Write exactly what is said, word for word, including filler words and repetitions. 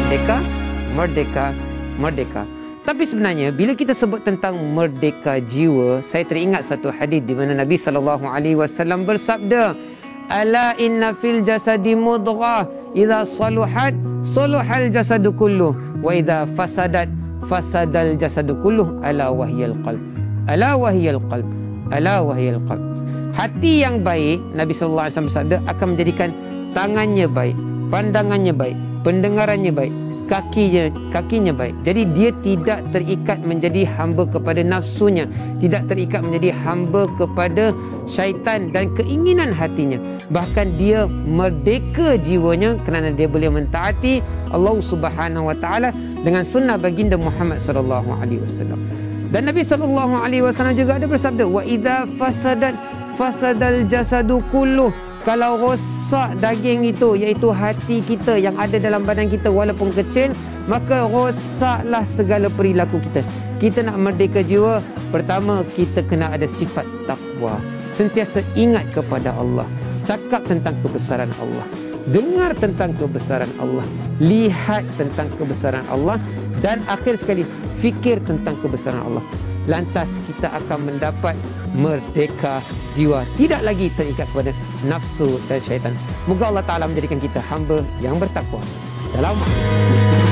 merdeka, merdeka, merdeka. Tapi sebenarnya bila kita sebut tentang merdeka jiwa, saya teringat satu hadis di mana Nabi sallallahu alaihi wasallam bersabda, "Ala inna fil jasadi mudghah, idza saluhat saluhal jasadu kulluh, wa idza fasadat fasadal jasadu kulluh, ala wahyal qalb." Ala wahyal qalb. Ala wahyal qalb. Hati yang baik, Nabi sallallahu alaihi wasallam bersabda, akan menjadikan tangannya baik, pandangannya baik, pendengarannya baik, kakinya kakinya baik. Jadi dia tidak terikat menjadi hamba kepada nafsunya, tidak terikat menjadi hamba kepada syaitan dan keinginan hatinya. Bahkan dia merdeka jiwanya kerana dia boleh mentaati Allah Subhanahu wa taala dengan sunnah baginda Muhammad sallallahu alaihi wasallam. Dan Nabi sallallahu alaihi wasallam juga ada bersabda, wa idza fasadat fasadal jasadu kulluh. Kalau rosak daging itu, iaitu hati kita yang ada dalam badan kita walaupun kecil, maka rosaklah segala perilaku kita. Kita nak merdeka jiwa, pertama kita kena ada sifat takwa. Sentiasa ingat kepada Allah, cakap tentang kebesaran Allah, dengar tentang kebesaran Allah, lihat tentang kebesaran Allah, dan akhir sekali fikir tentang kebesaran Allah. Lantas kita akan mendapat merdeka jiwa, tidak lagi terikat kepada nafsu dan syaitan. Moga Allah Ta'ala menjadikan kita hamba yang bertakwa. Assalamualaikum.